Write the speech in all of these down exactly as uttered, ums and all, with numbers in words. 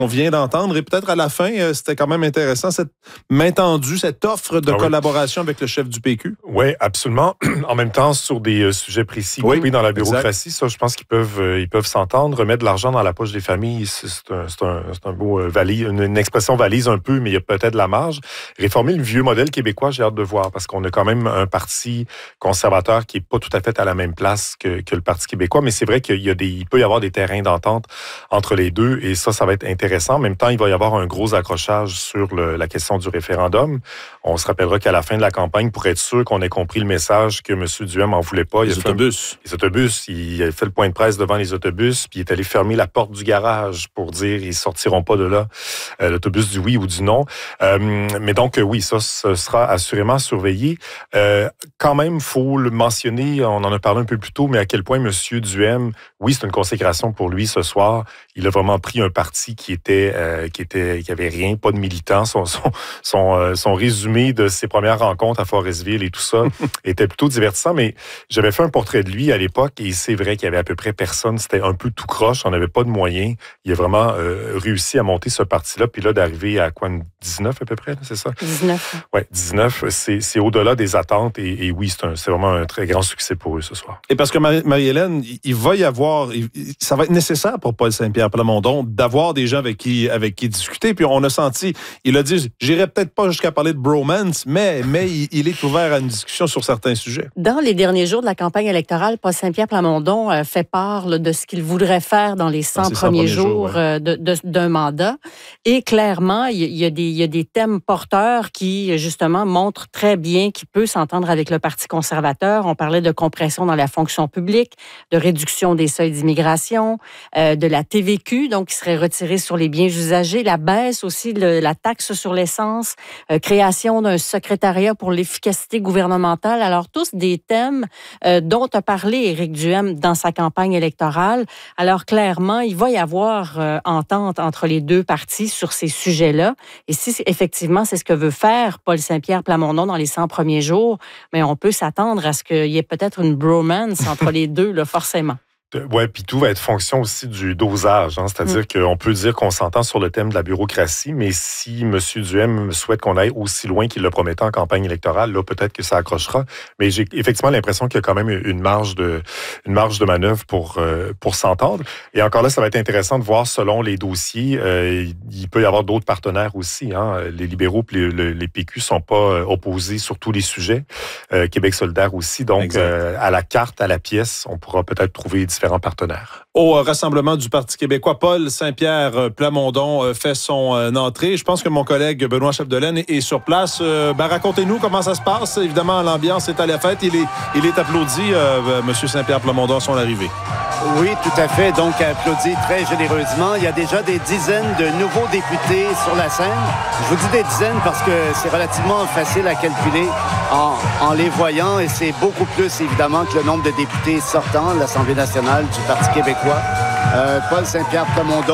On vient d'entendre et peut-être à la fin, euh, c'était quand même intéressant, cette main tendue, cette offre de ah oui. collaboration avec le chef du P Q. Oui, absolument. En même temps, sur des euh, sujets précis, oui, dans la bureaucratie, exact. Ça, je pense qu'ils peuvent, euh, ils peuvent s'entendre. Remettre de l'argent dans la poche des familles, c'est, c'est, un, c'est, un, c'est un beau euh, valise, une, une expression valise un peu, mais il y a peut-être de la marge. Réformer le vieux modèle québécois, j'ai hâte de voir, parce qu'on a quand même un parti conservateur qui n'est pas tout à fait à la même place que, que le Parti québécois, mais c'est vrai qu'il y a des, il peut y avoir des terrains d'entente entre les deux, et ça, ça va être intéressant. En même temps, il va y avoir un gros accrochage sur le, la question du référendum. On se rappellera qu'à la fin de la campagne, pour être sûr qu'on ait compris le message que M. Duhem en voulait pas, les il autobus. Un, les autobus, il a fait le point de presse devant les autobus, puis il est allé fermer la porte du garage pour dire ils sortiront pas de là, euh, l'autobus du oui ou du non. Euh, mais donc, euh, oui, ça, ce sera assurément surveillé. Euh, quand même, faut le mentionner, on en a parlé un peu plus tôt, mais à quel point M. Duhem, oui, c'est une consécration pour lui ce soir. Il a vraiment pris un parti qui était, euh, qui était, qui avait rien, pas de militants. Son, son, son, euh, son résumé de ses premières rencontres à Forestville et tout ça était plutôt divertissant. Mais j'avais fait un portrait de lui à l'époque et c'est vrai qu'il y avait à peu près personne. C'était un peu tout croche. On n'avait pas de moyens. Il a vraiment euh, réussi à monter ce parti-là. Puis là, d'arriver à quoi, une dix-neuf à peu près, là, c'est ça? dix-neuf. Oui, dix-neuf. C'est, c'est au-delà des attentes et, et oui, c'est, un, c'est vraiment un très grand succès pour eux ce soir. Et parce que Marie- Marie-Hélène, il, il va y avoir, il, ça va être nécessaire pour Paul Saint-Pierre Plamondon d'avoir des gens avec qui, avec qui discuter. Puis on a senti, il a dit, j'irai peut-être pas jusqu'à parler de bromance, mais, mais il, il est ouvert à une discussion sur certains sujets. Dans les derniers jours de la campagne électorale, Paul Saint-Pierre Plamondon euh, fait part là, de ce qu'il voudrait faire dans les cent, dans premiers, premiers jours, jours ouais. de, de, d'un mandat. Et clairement, il y, a des, il y a des thèmes porteurs qui, justement, montrent très bien qu'il peut s'entendre avec le Parti conservateur. On parlait de compression dans la fonction publique, de réduction des seuils d'immigration, euh, de la T V Q, donc qui serait retirée sur les biens usagés, la baisse aussi de la taxe sur l'essence, euh, création d'un secrétariat pour l'efficacité gouvernementale. Alors, tous des thèmes euh, dont a parlé Éric Duhem dans sa campagne électorale. Alors, clairement, il va y avoir euh, entente entre les deux partis sur ces sujets-là. Et si effectivement, c'est ce que veut faire Paul Saint-Pierre Plamondon dans les cent premiers jours, mais on peut s'attendre à ce qu'il y ait peut-être une bromance entre les deux, là, forcément. Oui, puis tout va être fonction aussi du dosage. Hein? C'est-à-dire mmh. qu'on peut dire qu'on s'entend sur le thème de la bureaucratie, mais si M. Duhem souhaite qu'on aille aussi loin qu'il le promettait en campagne électorale, là, peut-être que ça accrochera. Mais j'ai effectivement l'impression qu'il y a quand même une marge de, une marge de manœuvre pour, euh, pour s'entendre. Et encore là, ça va être intéressant de voir selon les dossiers. Euh, il peut y avoir d'autres partenaires aussi. Hein? Les libéraux et les, les P Q ne sont pas opposés sur tous les sujets. Euh, Québec solidaire aussi. Donc, euh, à la carte, à la pièce, on pourra peut-être trouver différents partenaires. Au rassemblement du Parti québécois, Paul Saint-Pierre Plamondon fait son entrée. Je pense que mon collègue Benoît Chapdelaine est sur place. Ben, racontez-nous comment ça se passe. Évidemment, l'ambiance est à la fête. Il est, il est applaudi, euh, M. Saint-Pierre Plamondon, à son arrivée. Oui, tout à fait. Donc, applaudi très généreusement. Il y a déjà des dizaines de nouveaux députés sur la scène. Je vous dis des dizaines parce que c'est relativement facile à calculer en, en les voyant et c'est beaucoup plus, évidemment, que le nombre de députés sortants de l'Assemblée nationale du Parti québécois. Euh, Paul Saint-Pierre Plamondon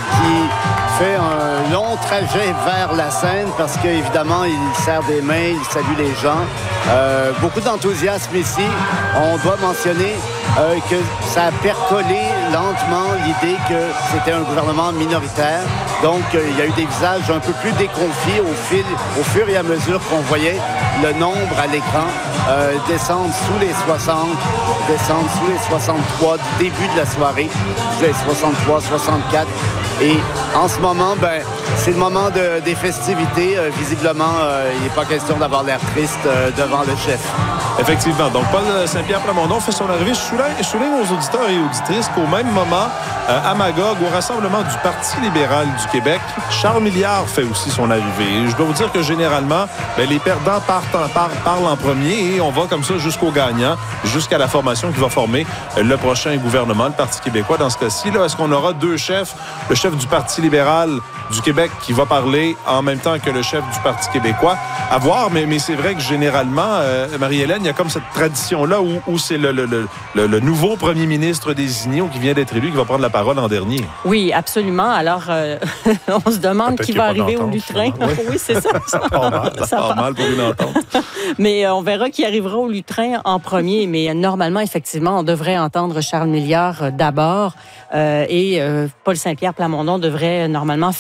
qui fait un long trajet vers la scène parce qu'évidemment, il serre des mains, il salue les gens. Euh, beaucoup d'enthousiasme ici. On doit mentionner euh, que ça a percolé lentement l'idée que c'était un gouvernement minoritaire. Donc, euh, il y a eu des visages un peu plus déconfits au, fil, au fur et à mesure qu'on voyait le nombre à l'écran euh, descendre sous les soixante, descendre sous les soixante-trois du début de la soirée, sous les soixante-trois, soixante-quatre. Et en ce moment, ben, c'est le moment de, des festivités. Euh, visiblement, euh, il n'est pas question d'avoir l'air triste euh, devant le chef. Effectivement. Donc, Paul Saint-Pierre Plamondon fait son arrivée. Je souligne, je souligne aux auditeurs et auditrices qu'au même moment, euh, à Magog, au rassemblement du Parti libéral du Québec, Charles Milliard fait aussi son arrivée. Et je dois vous dire que généralement, ben, les perdants partent en, par, parlent en premier et on va comme ça jusqu'au gagnant, jusqu'à la formation qui va former le prochain gouvernement, le Parti québécois. Dans ce cas-ci, là, est-ce qu'on aura deux chefs? Le chef du Parti libéral du Québec qui va parler en même temps que le chef du Parti québécois. À voir, mais, mais c'est vrai que généralement, euh, Marie-Hélène, il y a comme cette tradition-là où, où c'est le, le, le, le nouveau premier ministre désigné ou qui vient d'être élu qui va prendre la parole en dernier. Oui, absolument. Alors, euh, on se demande qui va arriver au lutrin. Oui, oui c'est ça. Ça part mal, ça ça part mal pour une entente. Mais euh, on verra qui arrivera au lutrin en premier. Mais euh, normalement, effectivement, on devrait entendre Charles Milliard euh, d'abord euh, et euh, Paul Saint-Pierre Plamondon devrait euh, normalement